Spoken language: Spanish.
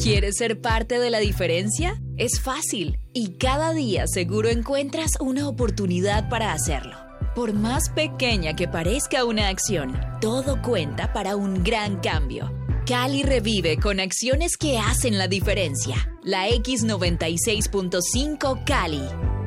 ¿Quieres ser parte de la diferencia? Es fácil y cada día seguro encuentras una oportunidad para hacerlo. Por más pequeña que parezca una acción, todo cuenta para un gran cambio. Cali revive con acciones que hacen la diferencia. La X96.5 Cali.